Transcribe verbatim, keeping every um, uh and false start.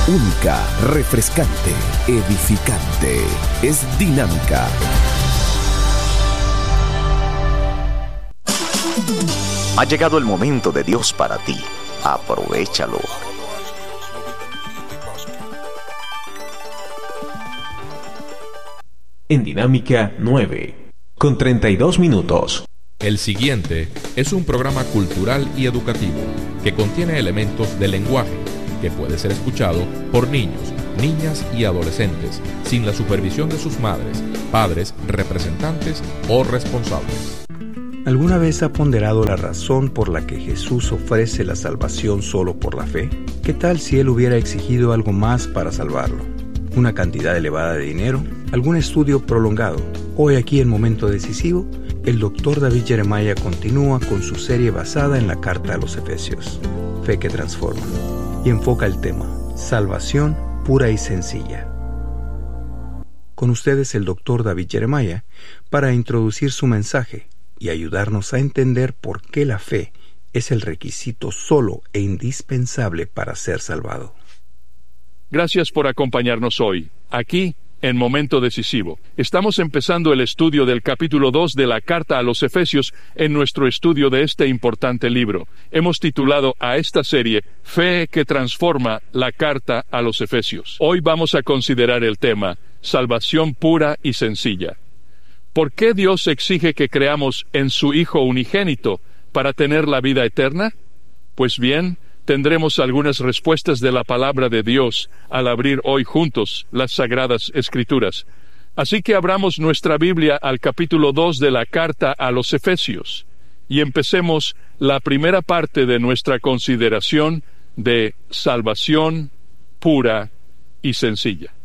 única, refrescante, edificante. Es dinámica. Ha llegado el momento de Dios para ti. Aprovéchalo. En Dinámica nueve, con treinta y dos minutos. El siguiente es un programa cultural y educativo que contiene elementos del lenguaje que puede ser escuchado por niños, niñas y adolescentes sin la supervisión de sus madres, padres, representantes o responsables. ¿Alguna vez ha ponderado la razón por la que Jesús ofrece la salvación solo por la fe? ¿Qué tal si Él hubiera exigido algo más para salvarlo? ¿Una cantidad elevada de dinero? ¿Algún estudio prolongado? Hoy aquí en Momento Decisivo, el doctor David Jeremiah continúa con su serie basada en la Carta a los Efesios, Fe que Transforma, y enfoca el tema, Salvación pura y sencilla. Con ustedes el doctor David Jeremiah para introducir su mensaje y ayudarnos a entender por qué la fe es el requisito solo e indispensable para ser salvado. Gracias por acompañarnos hoy, aquí en Momento Decisivo. Estamos empezando el estudio del capítulo dos de la Carta a los Efesios en nuestro estudio de este importante libro. Hemos titulado a esta serie Fe que Transforma, la Carta a los Efesios. Hoy vamos a considerar el tema Salvación pura y sencilla. ¿Por qué Dios exige que creamos en su Hijo unigénito para tener la vida eterna? Pues bien, tendremos algunas respuestas de la palabra de Dios al abrir hoy juntos las Sagradas Escrituras. Así que abramos nuestra Biblia al capítulo dos de la Carta a los Efesios y empecemos la primera parte de nuestra consideración de salvación pura y sencilla.